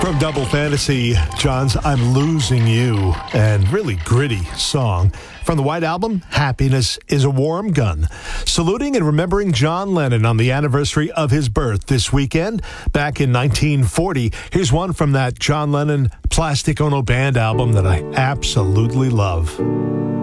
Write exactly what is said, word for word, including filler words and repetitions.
From Double Fantasy, John's I'm Losing You, and really gritty song. From the White Album, Happiness is a Warm Gun. Saluting and remembering John Lennon on the anniversary of his birth this weekend, back in nineteen forty. Here's one from that John Lennon Plastic Ono Band album that I absolutely love.